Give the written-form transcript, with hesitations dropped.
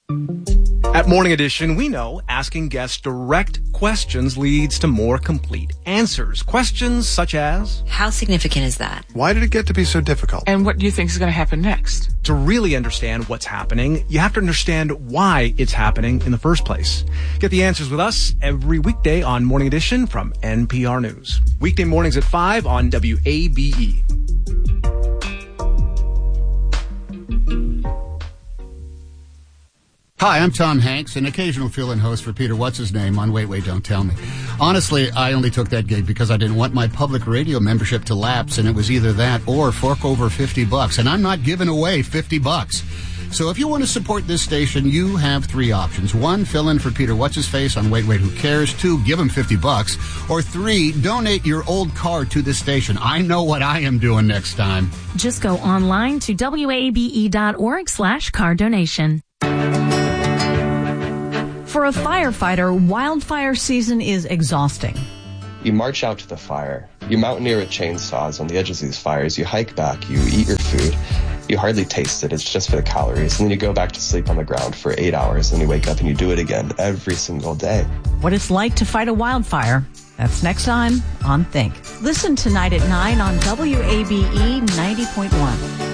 At Morning Edition, we know asking guests direct questions leads to more complete answers. Questions such as, how significant is that? Why did it get to be so difficult? And what do you think is going to happen next? To really understand what's happening, you have to understand why it's happening in the first place. Get the answers with us every weekday on Morning Edition from NPR News. Weekday mornings at 5 on WABE. Hi, I'm Tom Hanks, an occasional fill-in host for Peter What's-His-Name on Wait, Wait, Don't Tell Me. Honestly, I only took that gig because I didn't want my public radio membership to lapse, and it was either that or fork over $50, and I'm not giving away $50. So if you want to support this station, you have three options. 1, fill in for Peter What's-His-Face on Wait, Wait, Who Cares? 2, give him $50. Or 3, donate your old car to this station. I know what I am doing next time. Just go online to wabe.org/car donation. For a firefighter, wildfire season is exhausting. You march out to the fire. You mountaineer with chainsaws on the edges of these fires. You hike back. You eat your food. You hardly taste it. It's just for the calories. And then you go back to sleep on the ground for 8 hours. And you wake up and you do it again every single day. What it's like to fight a wildfire. That's next time on Think. Listen tonight at 9 on WABE 90.1.